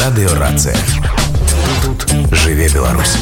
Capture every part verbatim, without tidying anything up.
Радыёрацыя. Тут жыве Беларусь.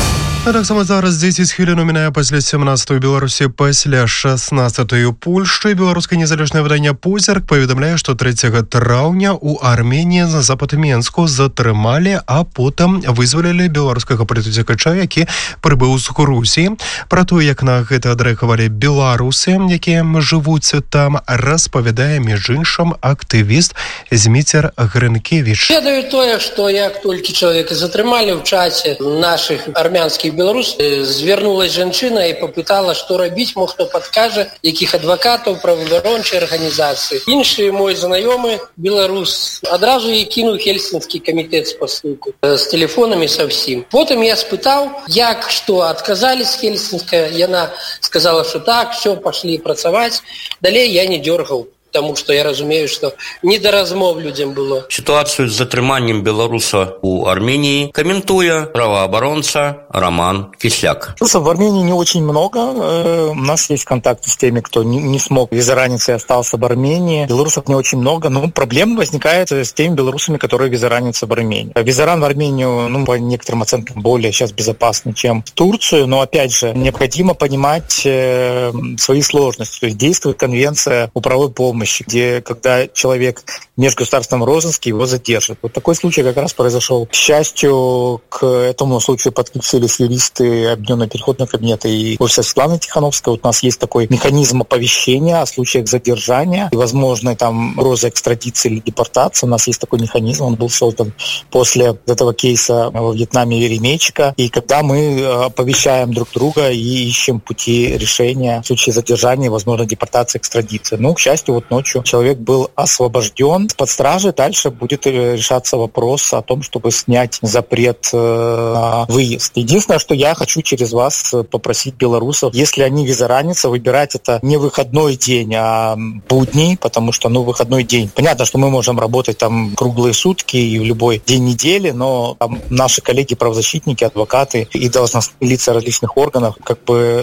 А таксама зараз дзесяць хвілін мінае пасля сямнаццатай у Беларусі, пасля шаснаццатай у Польшчы. Беларускае незалежнае выданне «Позірк» паведамляе, што трэцяга траўня ў Арменіі на запад Менску затрымалі, а потым вызвалілі беларускага палітвецкача, які прыбыў з Грузіі. Пра то, як на гэта адрэагавалі беларусы, якія жывуць там, распавядае, між іншым, актывіст Зміцер Грынкевіч. Ведаю тое, што як толькі чалавека затрымалі ў чаце нашых армянскіх беларус, звярнулась жанчына і папытала, што рабіць, мо хто падкажа, якіх адвакатаў, праваабарончай арганізацыі. Іншы мой знаёмы беларус адразу і кінуў хельсінскі камітэт спасылку з тэлефонамі са ўсім. Потым я спытаў, як, што адказалі з Хельсінска. Яна сказала, што так, все, пашлі працаваць. Далей я не дёргаў, таму што я разумею, што не да размов людзям было. Ситуацию с затрыманнем белоруса у Армении комментуя правооборонца Роман Кисляк. Белорусов в Армении не очень много. У нас есть контакты с теми, кто не смог из-за разницы остался в Армении. Белорусов не очень много, но проблема возникает с теми белорусами, которые виза ранятся в Армении. Визаран в Армению, ну, по некоторым оценкам, более сейчас безопасный, чем в Турцию, но, опять же, необходимо понимать свои сложности. То есть действует конвенция о правовой помощи, где, когда человек в межгосударственном розыске, его задержат. Вот такой случай как раз произошел. К счастью, к этому случаю подключились юристы Объединенного переходного кабинета и офиса Светланы Тихановской. Вот у нас есть такой механизм оповещения о случаях задержания и возможной там угрозы экстрадиции или депортации. У нас есть такой механизм, он был создан после этого кейса во Вьетнаме Еремейчика. И когда мы оповещаем друг друга и ищем пути решения в случае задержания и возможной депортации, экстрадиции. Ну, к счастью, вот ночью человек был освобожден под стражей. Дальше будет решаться вопрос о том, чтобы снять запрет на выезд. Единственное, что я хочу через вас попросить белорусов, если они визаранятся, выбирать это не выходной день, а будний, потому что, ну, выходной день. Понятно, что мы можем работать там круглые сутки и в любой день недели, но там наши коллеги-правозащитники, адвокаты и должностные лица различных органов как бы